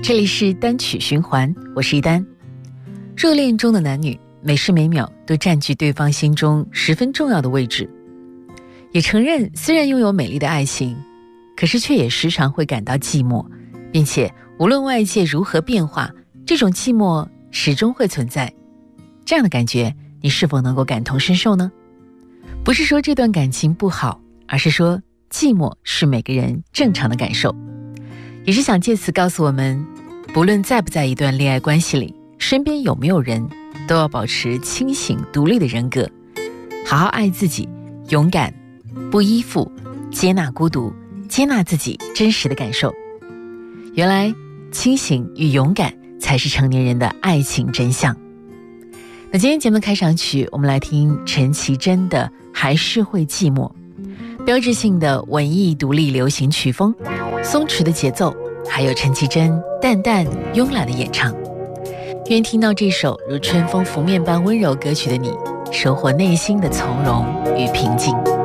这里是单曲循环，我是一丹。热恋中的男女每时每秒都占据对方心中十分重要的位置，也承认虽然拥有美丽的爱情，可是却也时常会感到寂寞，并且无论外界如何变化，这种寂寞始终会存在。这样的感觉，你是否能够感同身受呢？不是说这段感情不好，而是说寂寞是每个人正常的感受。也是想借此告诉我们，不论在不在一段恋爱关系里，身边有没有人，都要保持清醒独立的人格，好好爱自己，勇敢，不依附，接纳孤独，接纳自己真实的感受。原来清醒与勇敢才是成年人的爱情真相。那今天节目的开场曲，我们来听陈绮贞的《还是会寂寞》，标志性的文艺独立流行曲风，松弛的节奏，还有陈绮贞淡淡慵懒的演唱。愿听到这首如春风拂面般温柔歌曲的你，收获内心的从容与平静。